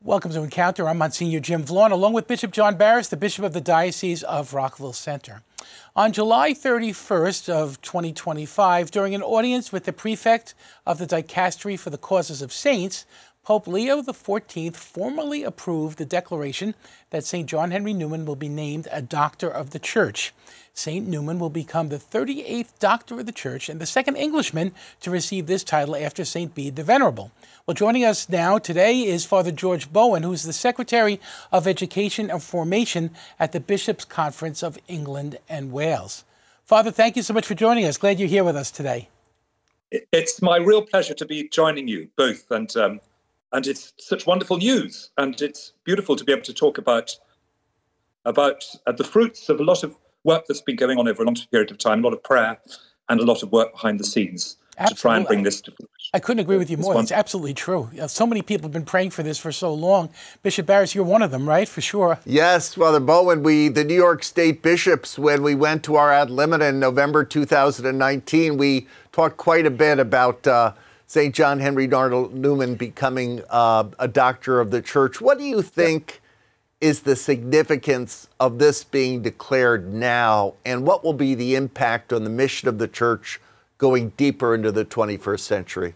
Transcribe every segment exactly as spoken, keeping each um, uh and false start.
Welcome to Encounter. I'm Monsignor Jim Vaughn, along with Bishop John Barris, the Bishop of the Diocese of Rockville Centre. On July thirty-first of twenty twenty-five, during an audience with the prefect of the Dicastery for the Causes of Saints, Pope Leo the fourteenth formally approved the declaration that Saint John Henry Newman will be named a Doctor of the Church. Saint Newman will become the thirty-eighth Doctor of the Church and the second Englishman to receive this title after Saint Bede the Venerable. Well, joining us now today is Father George Bowen, who's the Secretary of Education and Formation at the Bishops' Conference of England and Wales. Father, thank you so much for joining us. Glad you're here with us today. It's my real pleasure to be joining you both, and um, and it's such wonderful news, and it's beautiful to be able to talk about about uh, the fruits of a lot of work that's been going on over a long period of time, a lot of prayer and a lot of work behind the scenes. Absolutely. To try and bring this to fruition. I couldn't agree with you more. That's absolutely true. So many people have been praying for this for so long. Bishop Barris, you're one of them, right? For sure. Yes, Father Bowen. We, the New York State bishops, when we went to our ad limina in November two thousand nineteen, we talked quite a bit about uh, Saint John Henry Newman becoming uh, a doctor of the church. What do you think yeah. is the significance of this being declared now, and what will be the impact on the mission of the church going deeper into the twenty-first century?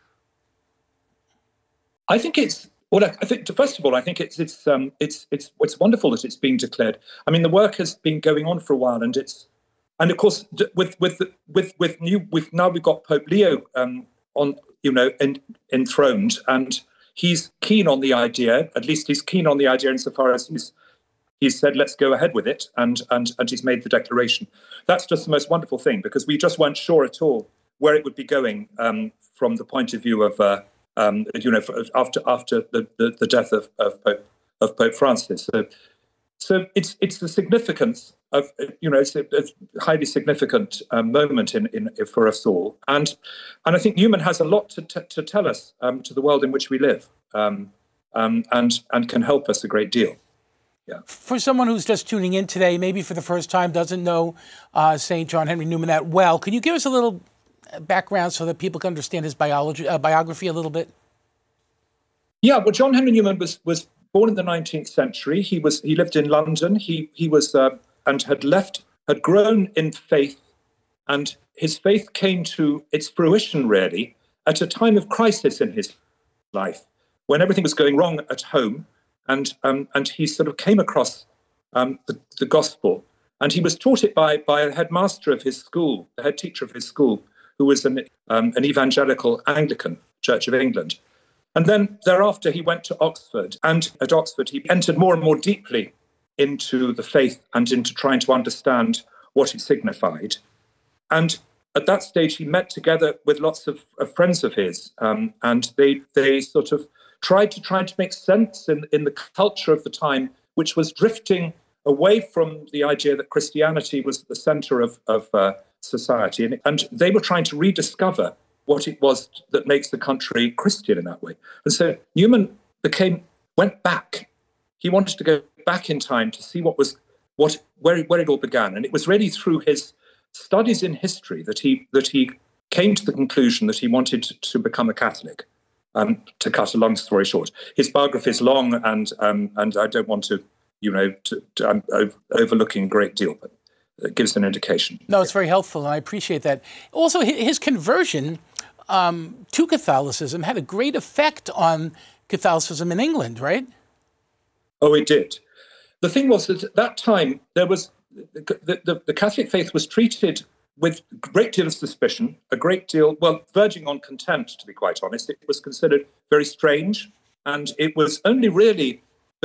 I think it's well. I think first of all, I think it's it's um, it's it's it's wonderful that it's being declared. I mean, the work has been going on for a while, and it's and of course with with with with new with now we've got Pope Leo um, on you know en, enthroned, and he's keen on the idea. At least he's keen on the idea insofar as he's he's said let's go ahead with it, and and and he's made the declaration. That's just the most wonderful thing, because we just weren't sure at all where it would be going um, from the point of view of. Uh, Um, you know, after after the, the, the death of of Pope, of Pope Francis, so so it's it's the significance of you know it's a, a highly significant uh, moment in, in for us all, and and I think Newman has a lot to t- to tell us um, to the world in which we live, um, um, and and can help us a great deal. Yeah. For someone who's just tuning in today, maybe for the first time, doesn't know uh, Saint John Henry Newman that well, could you give us a little background so that people can understand his biology, uh, biography a little bit? Yeah, well, John Henry Newman was was born in the nineteenth century. He was he lived in London. He he was uh, and had left, had grown in faith, and his faith came to its fruition really at a time of crisis in his life, when everything was going wrong at home, and um, and he sort of came across um, the, the gospel, and he was taught it by by a headmaster of his school, the head teacher of his school, who was an, um, an evangelical Anglican Church of England. And then thereafter he went to Oxford, and at Oxford he entered more and more deeply into the faith and into trying to understand what it signified. And at that stage he met together with lots of, of friends of his, um, and they they sort of tried to try to make sense in, in the culture of the time, which was drifting away from the idea that Christianity was the center of, of uh, society. And, and they were trying to rediscover what it was that makes the country Christian in that way. And so Newman became, went back. He wanted to go back in time to see what was, what, where, where it all began. And it was really through his studies in history that he, that he came to the conclusion that he wanted to, to become a Catholic. Um, to cut a long story short, his biography is long, and um, and I don't want to, you know, to, to, I'm overlooking a great deal, but it gives an indication. No, it's very helpful, and I appreciate that. Also, his conversion um, to Catholicism had a great effect on Catholicism in England, right? Oh, it did. The thing was that at that time, there was the, the, the Catholic faith was treated with a great deal of suspicion, a great deal, well, verging on contempt, to be quite honest. It was considered very strange, and it was only really